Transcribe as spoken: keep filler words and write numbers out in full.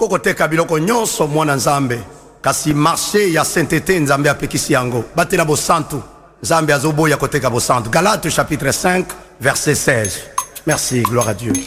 oko koteka biloko nyonso mwana nzambe kasi marché ya sainteté nzambe apekisi yango batela bosantu nzambe azoboya koteka bosantu. Galates chapitre cinq verset seize. Merci, gloire à Dieu.